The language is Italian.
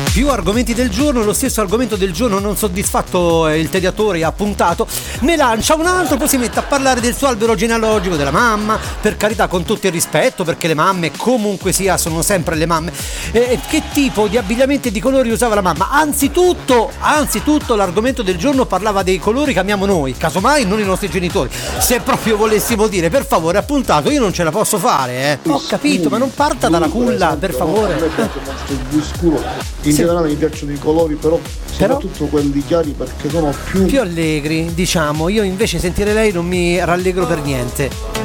Più argomenti del giorno, lo stesso argomento del giorno non soddisfatto il tediatore ha puntato, ne lancia un altro, poi si mette a parlare del suo albero genealogico, della mamma, per carità, con tutto il rispetto, perché le mamme comunque sia sono sempre le mamme. Che tipo di abbigliamento e di colori usava la mamma? Anzitutto l'argomento del giorno parlava dei colori che amiamo noi, casomai non i nostri genitori. Se proprio volessimo dire, per favore, ha puntato, io non ce la posso fare, Ho capito, ma non parta dalla culla, per favore. A me piace molto il blu scuro, in generale mi piacciono i colori, però soprattutto quelli chiari perché sono più allegri, diciamo. Io invece sentire lei non mi rallegro per niente.